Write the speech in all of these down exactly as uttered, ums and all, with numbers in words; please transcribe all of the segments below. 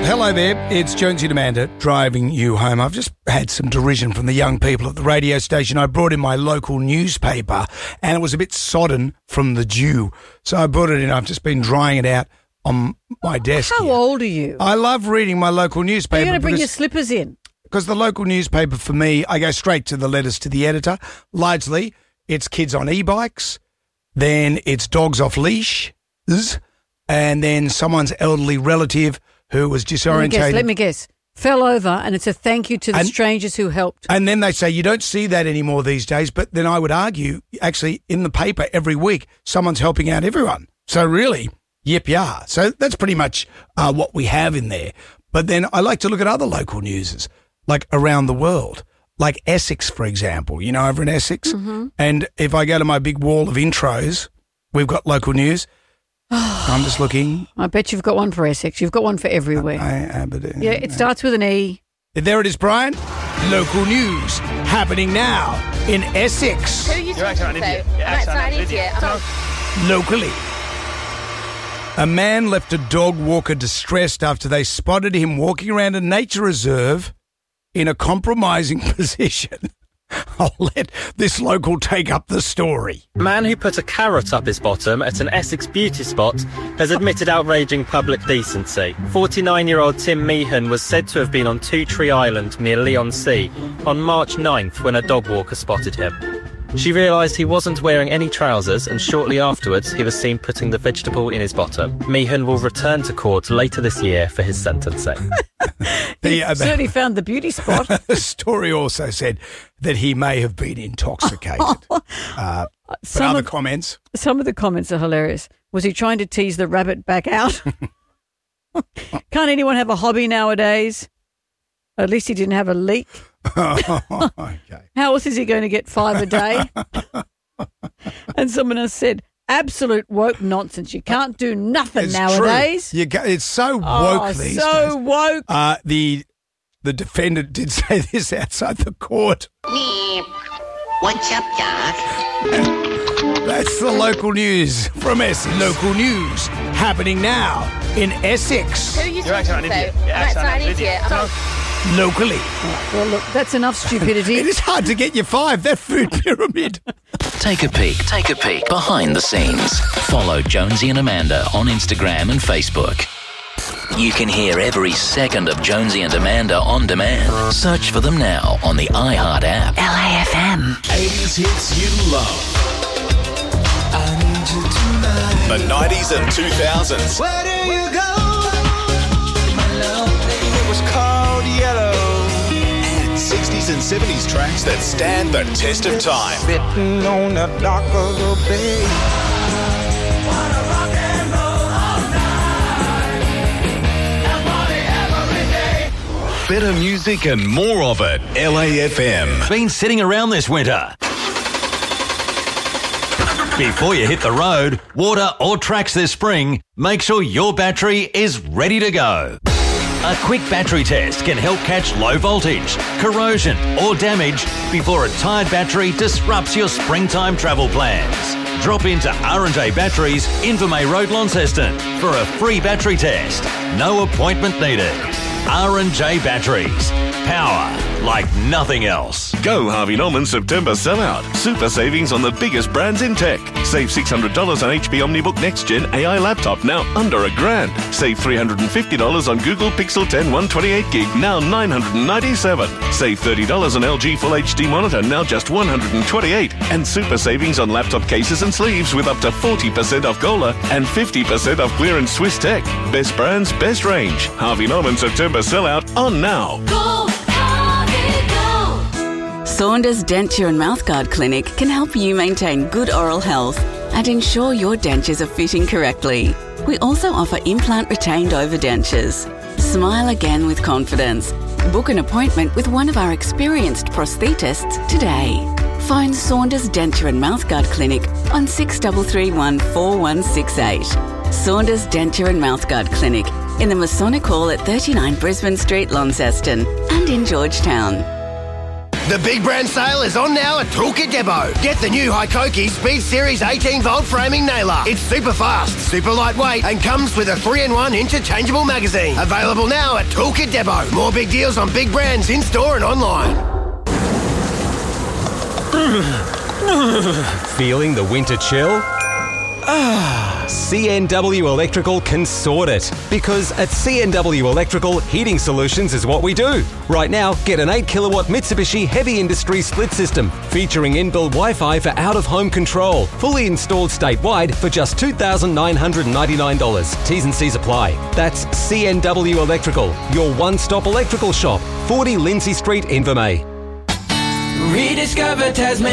Hello there, it's Jonesy and Amanda driving you home. I've just had some derision from the young people at the radio station. I brought in my local newspaper and it was a bit sodden from the dew. So I brought it in. I've just been drying it out on my desk. How here. old are you? I love reading my local newspaper. Are you going to bring because, your slippers in? Because the local newspaper for me, I go straight to the letters to the editor. Largely, it's kids on e-bikes, then it's dogs off leashes, and then someone's elderly relative who was disorientated. Let me guess. Let me guess. Fell over, and it's a thank you to the and, strangers who helped. And then they say you don't see that anymore these days. But then I would argue, actually, in the paper every week, someone's helping out everyone. So really, yip yah. So that's pretty much uh, what we have in there. But then I like to look at other local newses, like around the world, like Essex, for example. You know, over in Essex. Mm-hmm. And if I go to my big wall of intros, we've got local news. I'm just looking. I bet you've got one for Essex. You've got one for everywhere. I, Aberdeen. Yeah, it starts with an E. There it is, Brian. Local news happening now in Essex. Who are you talking to? That's not an idiot. Locally. A man left a dog walker distressed after they spotted him walking around a nature reserve in a compromising position. I'll let this local take up the story. Man who put a carrot up his bottom at an Essex beauty spot has admitted outraging public decency. forty-nine-year-old Tim Meehan was said to have been on Two Tree Island near Leigh-on-Sea on March ninth when a dog walker spotted him. She realised he wasn't wearing any trousers, and shortly afterwards he was seen putting the vegetable in his bottom. Meehan will return to court later this year for his sentencing. He uh, certainly found the beauty spot. The story also said that he may have been intoxicated. uh, but some other of, comments? Some of the comments are hilarious. Was he trying to tease the rabbit back out? Can't anyone have a hobby nowadays? At least he didn't have a leak. Oh, okay. How else is he going to get five a day? And someone else said, absolute woke nonsense. You can't do nothing It's nowadays. True. You go, it's so woke oh, these so days. woke. Uh, the the defendant did say this outside the court. What's up, Doc? That's the local news from Essex. Local news happening now in Essex. Who are you talking to? That's not an idiot. Locally. Well, look, that's enough stupidity. It is hard to get you five, that food pyramid. Take a peek, take a peek behind the scenes. Follow Jonesy and Amanda on Instagram and Facebook. You can hear every second of Jonesy and Amanda on demand. Search for them now on the iHeart app. L A F M. eighties hits you love. I need you tonight. The nineties and two thousands. Where do you go? My love, it was called Yellow. And sixties and seventies tracks that stand the test of time. Sitting on the dock of the bay. Better music and more of it. L A F M. Been sitting around this winter? Before you hit the road, water or tracks this spring, make sure your battery is ready to go. A quick battery test can help catch low voltage, corrosion or damage before a tired battery disrupts your springtime travel plans. Drop into R and J Batteries, Invermay Road, Launceston for a free battery test. No appointment needed. R and J Batteries. Power like nothing else. Go Harvey Norman September sellout. Super savings on the biggest brands in tech. Save six hundred dollars on H P OmniBook Next Gen A I laptop, now under a grand. Save three hundred fifty dollars on Google Pixel ten one twenty-eight gig, now nine hundred ninety-seven dollars. Save thirty dollars on L G Full H D monitor, now just one hundred twenty-eight dollars. And super savings on laptop cases and sleeves with up to forty percent off Gola and fifty percent off clearance Swiss Tech. Best brands, best range. Harvey Norman September sellout on now. Go, Harvey, go! Saunders Denture and Mouthguard Clinic can help you maintain good oral health and ensure your dentures are fitting correctly. We also offer implant retained overdentures. Smile again with confidence. Book an appointment with one of our experienced prosthetists today. Phone Saunders Denture and Mouthguard Clinic on six three three one, four one six eight. Saunders Denture and Mouthguard Clinic in the Masonic Hall at thirty-nine Brisbane Street, Launceston, and in Georgetown. The big brand sale is on now at Toolkit Depot. Get the new Hikoki Speed Series eighteen volt framing nailer. It's super fast, super lightweight, and comes with a three in one interchangeable magazine. Available now at Toolkit Depot. More big deals on big brands in store and online. Feeling the winter chill? Ah, C N W Electrical can sort it. Because at C N W Electrical, heating solutions is what we do. Right now, get an eight kilowatt Mitsubishi Heavy Industry split system featuring inbuilt Wi-Fi for out-of-home control. Fully installed statewide for just two thousand nine hundred ninety-nine dollars. T's and C's apply. That's C N W Electrical, your one-stop electrical shop. forty Lindsay Street, Invermay. Rediscover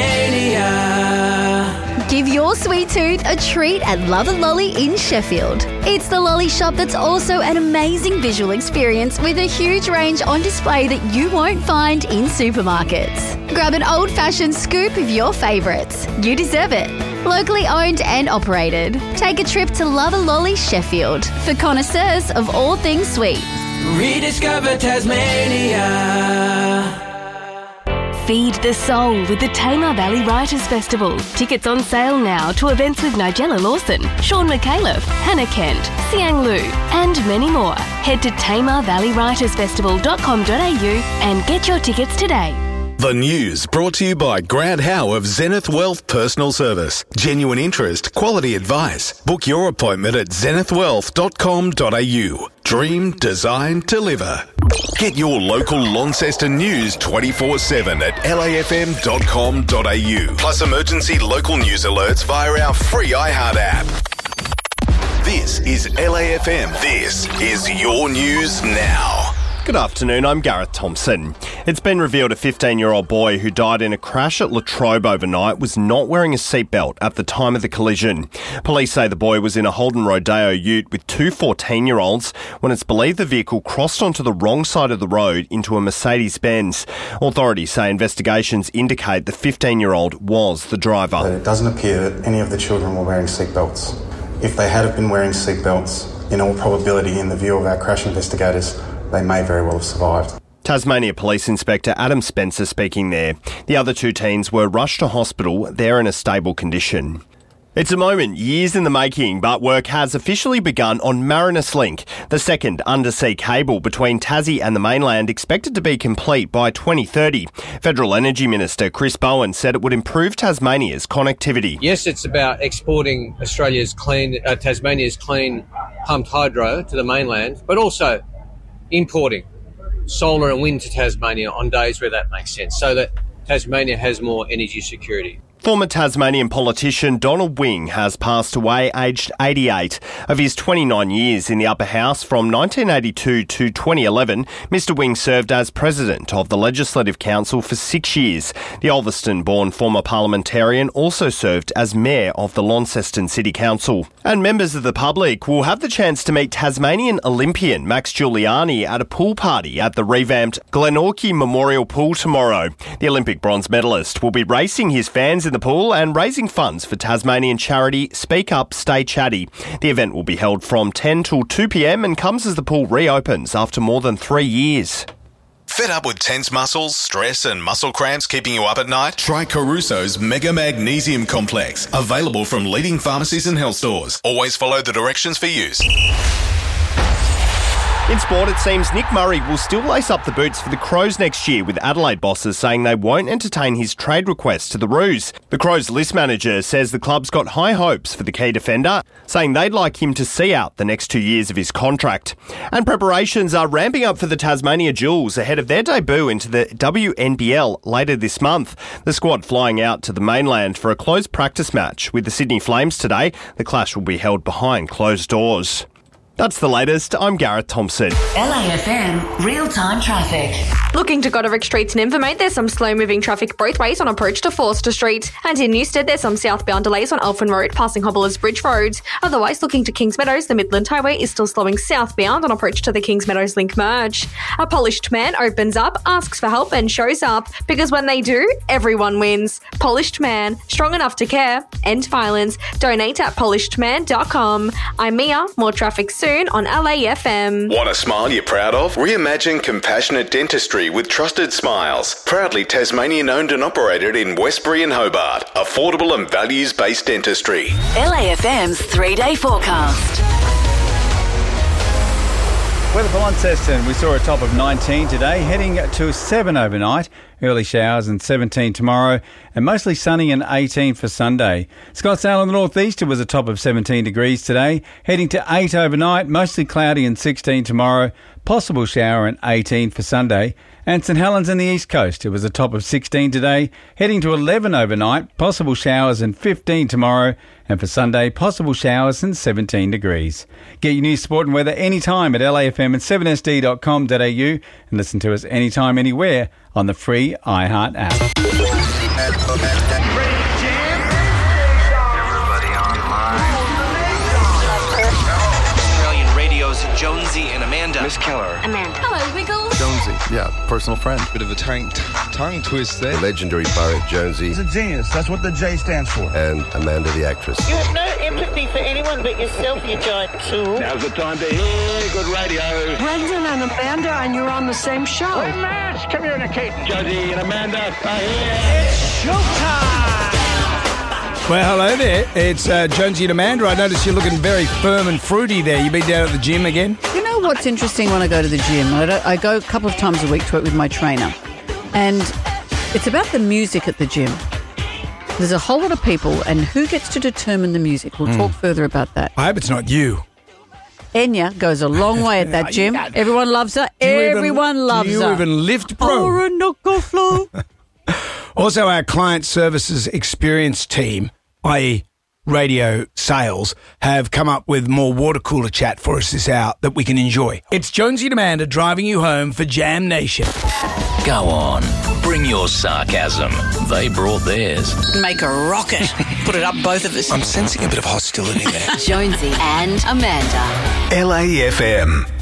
Tasmania. Give your sweet tooth a treat at Love and Lolly in Sheffield. It's the lolly shop that's also an amazing visual experience with a huge range on display that you won't find in supermarkets. Grab an old-fashioned scoop of your favourites. You deserve it. Locally owned and operated. Take a trip to Love and Lolly Sheffield for connoisseurs of all things sweet. Rediscover Tasmania. Feed the soul with the Tamar Valley Writers Festival. Tickets on sale now to events with Nigella Lawson, Sean McAuliffe, Hannah Kent, Siang Lu, and many more. Head to tamar valley writers festival dot com dot a u and get your tickets today. The news brought to you by Grant Howe of Zenith Wealth Personal Service. Genuine interest, quality advice. Book your appointment at zenith wealth dot com dot a u. Dream, design, deliver. Get your local Launceston news twenty-four seven at l a f m dot com dot a u. Plus emergency local news alerts via our free iHeart app. This is L A F M. This is your news now. Good afternoon, I'm Gareth Thompson. It's been revealed a fifteen-year-old boy who died in a crash at Latrobe overnight was not wearing a seatbelt at the time of the collision. Police say the boy was in a Holden Rodeo ute with two fourteen-year-olds when it's believed the vehicle crossed onto the wrong side of the road into a Mercedes-Benz. Authorities say investigations indicate the fifteen-year-old was the driver. It doesn't appear that any of the children were wearing seatbelts. If they had been wearing seatbelts, in all probability, in the view of our crash investigators, they may very well have survived. Tasmania Police Inspector Adam Spencer speaking there. The other two teens were rushed to hospital. They're in a stable condition. It's a moment years in the making, but work has officially begun on Marinus Link, the second undersea cable between Tassie and the mainland, expected to be complete by twenty thirty. Federal Energy Minister Chris Bowen said it would improve Tasmania's connectivity. Yes, it's about exporting Australia's clean, uh, Tasmania's clean pumped hydro to the mainland, but also importing solar and wind to Tasmania on days where that makes sense, so that Tasmania has more energy security. Former Tasmanian politician Donald Wing has passed away aged eighty-eight. Of his twenty-nine years in the upper house from nineteen eighty-two to twenty eleven, Mister Wing served as president of the Legislative Council for six years. The Ulverston-born former parliamentarian also served as mayor of the Launceston City Council. And members of the public will have the chance to meet Tasmanian Olympian Max Giuliani at a pool party at the revamped Glenorchy Memorial Pool tomorrow. The Olympic bronze medalist will be racing his fans in the pool and raising funds for Tasmanian charity Speak Up, Stay Chatty. The event will be held from ten till two p m and comes as the pool reopens after more than three years. Fed up with tense muscles, stress and muscle cramps keeping you up at night? Try Caruso's Mega Magnesium Complex. Available from leading pharmacies and health stores. Always follow the directions for use. In sport, it seems Nick Murray will still lace up the boots for the Crows next year, with Adelaide bosses saying they won't entertain his trade request to the Roos. The Crows list manager says the club's got high hopes for the key defender, saying they'd like him to see out the next two years of his contract. And preparations are ramping up for the Tasmania Jewels ahead of their debut into the W N B L later this month. The squad flying out to the mainland for a close practice match with the Sydney Flames today. The clash will be held behind closed doors. That's the latest. I'm Gareth Thompson. L A F M real-time traffic. Looking to Goderich Street in Invermay, there's some slow-moving traffic both ways on approach to Forster Street. And in Newstead, there's some southbound delays on Elfin Road passing Hobblers Bridge Road. Otherwise, looking to Kings Meadows, the Midland Highway is still slowing southbound on approach to the Kings Meadows Link merge. A polished man opens up, asks for help and shows up, because when they do, everyone wins. Polished Man, strong enough to care. End violence. Donate at polished man dot com. I'm Mia. More traffic soon. soon on L A F M. Want a smile you're proud of? Reimagine compassionate dentistry with Trusted Smiles. Proudly Tasmanian owned and operated in Westbury and Hobart. Affordable and values-based dentistry. L A F M's three-day forecast. Weather for Launceston, we saw a top of nineteen today, heading to seven overnight. Early showers and seventeen tomorrow, and mostly sunny and eighteen for Sunday. Scottsdale in the northeast, it was a top of seventeen degrees today, heading to eight overnight, mostly cloudy and sixteen tomorrow. Possible shower and eighteen for Sunday. And St Helens in the east coast, it was a top of sixteen today, heading to eleven overnight, possible showers and fifteen tomorrow. And for Sunday, possible showers and seventeen degrees. Get your news, sport and weather anytime at L A F M and seven S D dot com dot A U and listen to us anytime, anywhere on the free iHeart app. Australian radio's Jonesy and Amanda. Miss Keller. Amanda. Hello, Wiggles. Jonesy, yeah, personal friend. Bit of a tongue, tongue twist there. The legendary Barrett Jonesy. He's a genius. That's what the J stands for. And Amanda, the actress. You have no empathy for anyone but yourself, you giant tool. Now's the time to hear good radio. Brendan and Amanda, and you're on the same show. We're mass communicating. Jonesy and Amanda are here. It's showtime! Well, hello there. It's uh, Jonesy and Amanda. I notice you're looking very firm and fruity there. You been down at the gym again? You know what's interesting when I go to the gym? I, don't, I go a couple of times a week to it with my trainer. And it's about the music at the gym. There's a whole lot of people, and who gets to determine the music? We'll Mm. talk further about that. I hope it's not you. Enya goes a long way at that gym. Everyone loves her. Do you even- Everyone loves do you her. even lift, bro? Orinoco flow. Also, our client services experience team, that is radio sales, have come up with more water cooler chat for us this hour that we can enjoy. It's Jonesy and Amanda driving you home for Jam Nation. Go on, bring your sarcasm. They brought theirs. Make a rocket. Put it up both of us. I'm sensing a bit of hostility there. Jonesy and Amanda. L A F M.